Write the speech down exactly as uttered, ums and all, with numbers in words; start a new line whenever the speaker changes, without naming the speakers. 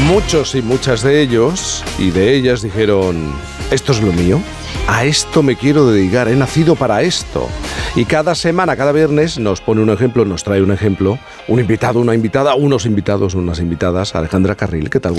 Muchos y muchas de ellos y de ellas dijeron, esto es lo mío, a esto me quiero dedicar, he nacido para esto. Y cada semana, cada viernes nos pone un ejemplo, nos trae un ejemplo, un invitado, una invitada, unos invitados, unas invitadas. Alejandra Carril, ¿qué tal?